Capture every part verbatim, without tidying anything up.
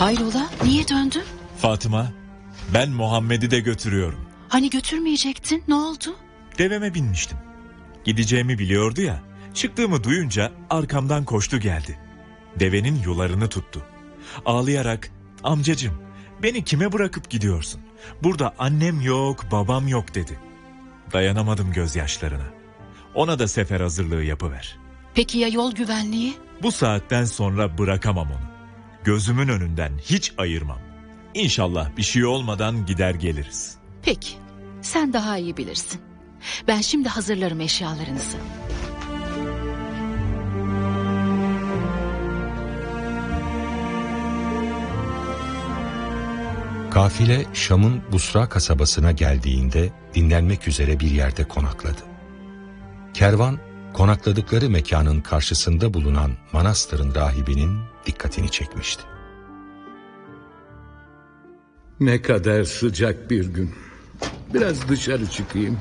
Hayrola, niye döndün? Fatıma, ben Muhammed'i de götürüyorum. Hani götürmeyecektin, ne oldu? Deveme binmiştim. Gideceğimi biliyordu ya. Çıktığımı duyunca arkamdan koştu geldi. Devenin yularını tuttu. Ağlayarak, amcacığım beni kime bırakıp gidiyorsun? Burada annem yok, babam yok dedi. Dayanamadım gözyaşlarına. Ona da sefer hazırlığı yapıver. Peki ya yol güvenliği? Bu saatten sonra bırakamam onu. Gözümün önünden hiç ayırmam. İnşallah bir şey olmadan gider geliriz. Peki, sen daha iyi bilirsin. Ben şimdi hazırlarım eşyalarınızı. Kafile Şam'ın Busra kasabasına geldiğinde dinlenmek üzere bir yerde konakladı. Kervan, konakladıkları mekanın karşısında bulunan manastırın rahibinin dikkatini çekmişti. Ne kadar sıcak bir gün. Biraz dışarı çıkayım.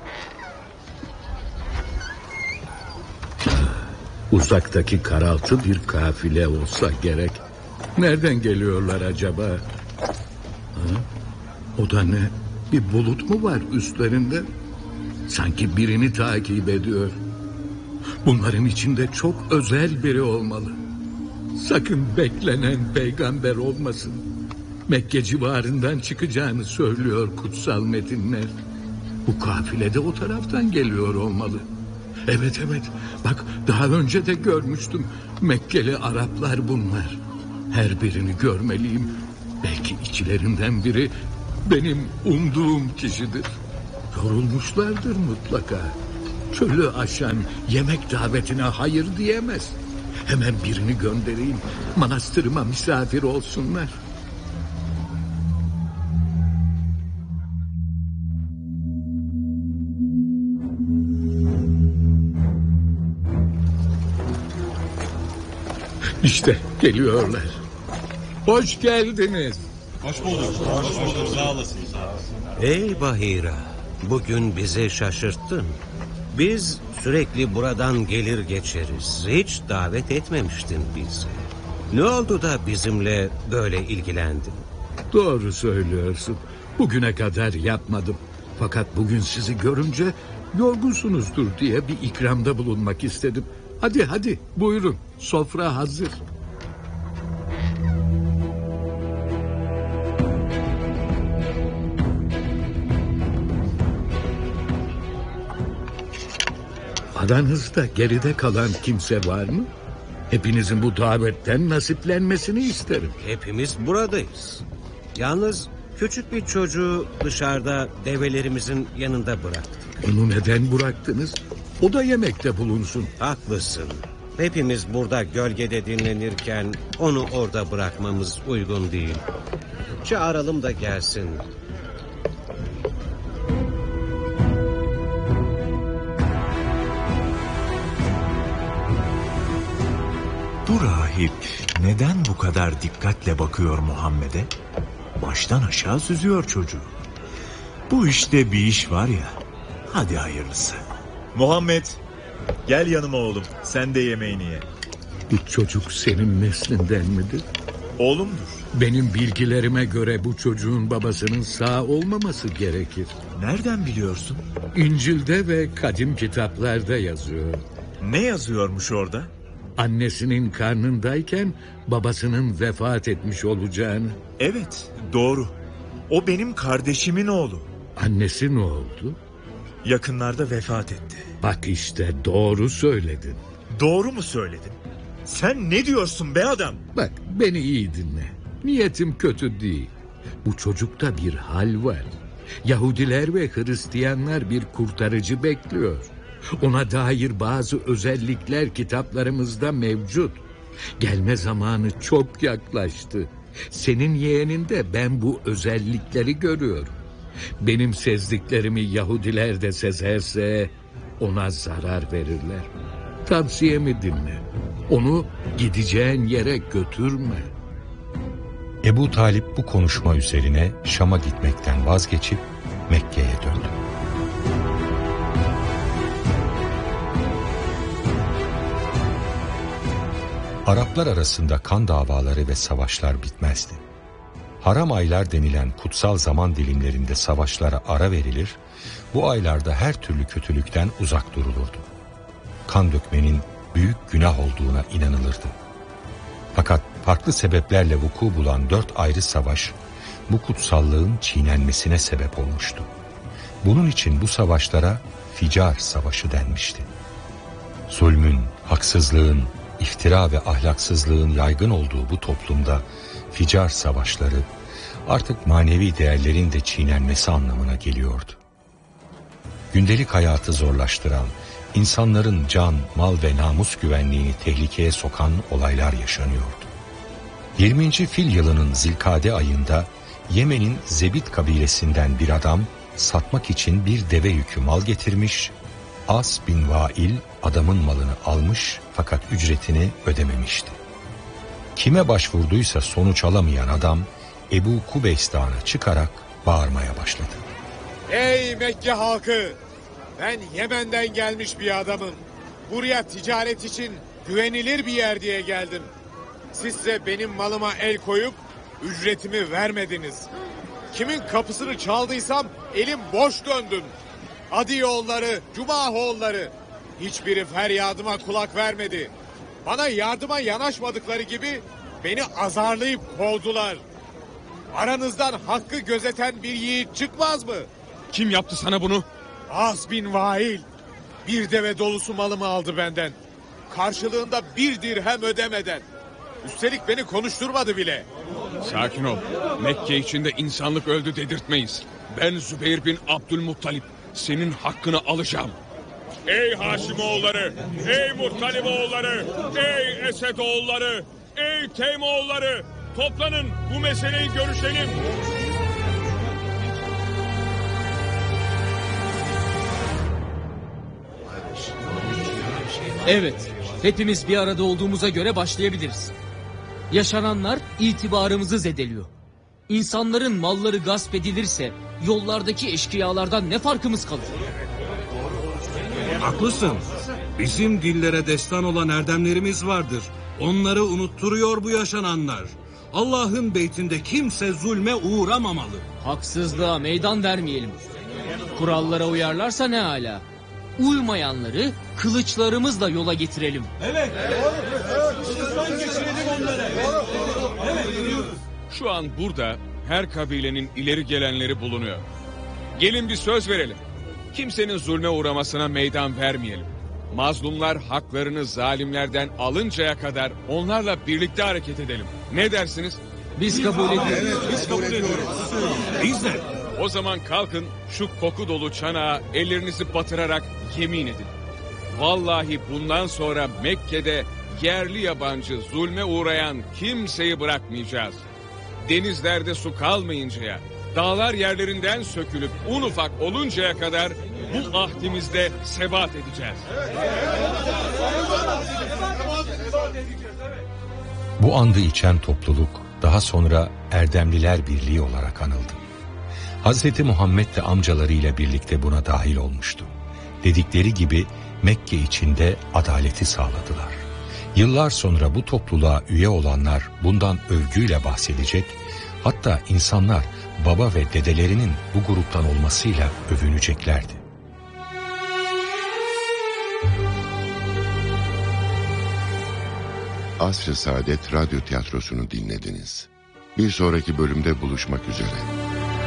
Uzaktaki karaltı bir kafile olsa gerek. Nereden geliyorlar acaba? Ha? O da ne? Bir bulut mu var üstlerinde? Sanki birini takip ediyor. Bunların içinde çok özel biri olmalı. Sakın beklenen peygamber olmasın. Mekke civarından çıkacağını söylüyor kutsal metinler. Bu kafile de o taraftan geliyor olmalı. Evet evet, bak daha önce de görmüştüm. Mekkeli Araplar bunlar. Her birini görmeliyim. Belki içlerinden biri benim umduğum kişidir. Yorulmuşlardır mutlaka. Çölü aşan yemek davetine hayır diyemez. Hemen birini göndereyim. Manastırıma misafir olsunlar. İşte geliyorlar. Hoş geldiniz. Hoş bulduk. Hoş bulduk. Sağ olasın. Ey Bahira, bugün bizi şaşırttın. Biz sürekli buradan gelir geçeriz. Hiç davet etmemiştin bizi. Ne oldu da bizimle böyle ilgilendin? Doğru söylüyorsun. Bugüne kadar yapmadım. Fakat bugün sizi görünce yorgunsunuzdur diye bir ikramda bulunmak istedim. Hadi hadi buyurun, sofra hazır. Aranızda geride kalan kimse var mı? Hepinizin bu davetten nasiplenmesini isterim. Hepimiz buradayız. Yalnız küçük bir çocuğu dışarıda develerimizin yanında bıraktık. Onu neden bıraktınız? O da yemekte bulunsun. Haklısın. Hepimiz burada gölgede dinlenirken onu orada bırakmamız uygun değil. Çağıralım da gelsin. Bu rahip neden bu kadar dikkatle bakıyor Muhammed'e? Baştan aşağı süzüyor çocuğu. Bu işte bir iş var ya. Hadi hayırlısı. Muhammed, gel yanıma oğlum. Sen de yemeğini ye. Bu çocuk senin neslinden midir? Oğlumdur. Benim bilgilerime göre bu çocuğun babasının sağ olmaması gerekir. Nereden biliyorsun? İncil'de ve kadim kitaplarda yazıyor. Ne yazıyormuş orada? Annesinin karnındayken babasının vefat etmiş olacağını. Evet, doğru. O benim kardeşimin oğlu. Annesi ne oldu? Yakınlarda vefat etti. Bak işte doğru söyledin. Doğru mu söyledim? Sen ne diyorsun be adam? Bak beni iyi dinle. Niyetim kötü değil. Bu çocukta bir hal var. Yahudiler ve Hristiyanlar bir kurtarıcı bekliyor. Ona dair bazı özellikler kitaplarımızda mevcut. Gelme zamanı çok yaklaştı. Senin yeğeninde ben bu özellikleri görüyorum. Benim sezdiklerimi Yahudiler de sezerse ona zarar verirler. Tavsiyemi dinle. Onu gideceğin yere götürme. Ebu Talip bu konuşma üzerine Şam'a gitmekten vazgeçip Mekke'ye döndü. Araplar arasında kan davaları ve savaşlar bitmezdi. Haram aylar denilen kutsal zaman dilimlerinde savaşlara ara verilir, bu aylarda her türlü kötülükten uzak durulurdu. Kan dökmenin büyük günah olduğuna inanılırdı. Fakat farklı sebeplerle vuku bulan dört ayrı savaş, bu kutsallığın çiğnenmesine sebep olmuştu. Bunun için bu savaşlara Ficar Savaşı denmişti. Zulmün, haksızlığın, iftira ve ahlaksızlığın yaygın olduğu bu toplumda Ficar Savaşları artık manevi değerlerin de çiğnenmesi anlamına geliyordu. Gündelik hayatı zorlaştıran, insanların can, mal ve namus güvenliğini tehlikeye sokan olaylar yaşanıyordu. yirminci fil yılının Zilkade ayında Yemen'in Zebit kabilesinden bir adam satmak için bir deve yükü mal getirmiş, As bin Vail adamın malını almış fakat ücretini ödememişti. Kime başvurduysa sonuç alamayan adam Ebu Kubeys Dağı'na çıkarak bağırmaya başladı. Ey Mekke halkı! Ben Yemen'den gelmiş bir adamım. Buraya ticaret için güvenilir bir yer diye geldim. Sizse benim malıma el koyup ücretimi vermediniz. Kimin kapısını çaldıysam elim boş döndüm. Adiyoğulları, Cumahoğulları, hiçbiri feryadıma kulak vermedi. Bana yardıma yanaşmadıkları gibi beni azarlayıp kovdular. Aranızdan hakkı gözeten bir yiğit çıkmaz mı? Kim yaptı sana bunu? As bin Vail. Bir deve dolusu malımı aldı benden. Karşılığında bir dirhem ödemeden. Üstelik beni konuşturmadı bile. Sakin ol. Mekke içinde insanlık öldü dedirtmeyiz. Ben Zübeyir bin Abdülmuttalip. Senin hakkını alacağım. Ey Haşimoğulları, ey Muttaliboğulları, ey Esedoğulları, ey Teymoğulları, toplanın, bu meseleyi görüşelim. Evet, hepimiz bir arada olduğumuza göre başlayabiliriz. Yaşananlar itibarımızı zedeliyor. İnsanların malları gasp edilirse yollardaki eşkıyalardan ne farkımız kalır? Haklısın. Bizim dillere destan olan erdemlerimiz vardır. Onları unutturuyor bu yaşananlar. Allah'ın beytinde kimse zulme uğramamalı. Haksızlığa meydan vermeyelim. Kurallara uyarlarsa ne âlâ. Uymayanları kılıçlarımızla yola getirelim. Evet. Kılıçtan geçirelim onları. Evet. Şu an burada her kabilenin ileri gelenleri bulunuyor. Gelin bir söz verelim. Kimsenin zulme uğramasına meydan vermeyelim. Mazlumlar haklarını zalimlerden alıncaya kadar onlarla birlikte hareket edelim. Ne dersiniz? Biz kabul ediyoruz. Evet, biz kabul ediyoruz. Biz de. O zaman kalkın şu koku dolu çanağa ellerinizi batırarak yemin edin. Vallahi bundan sonra Mekke'de yerli yabancı zulme uğrayan kimseyi bırakmayacağız. Denizlerde su kalmayıncaya, dağlar yerlerinden sökülüp un ufak oluncaya kadar bu ahdimizde sebat edeceğiz. Bu andı içen topluluk daha sonra Erdemliler Birliği olarak anıldı. Hazreti Muhammed de amcalarıyla birlikte buna dahil olmuştu. Dedikleri gibi Mekke içinde adaleti sağladılar. Yıllar sonra bu topluluğa üye olanlar bundan övgüyle bahsedecek, hatta insanlar baba ve dedelerinin bu gruptan olmasıyla övüneceklerdi. Asr-ı Saadet Radyo Tiyatrosu'nu dinlediniz. Bir sonraki bölümde buluşmak üzere.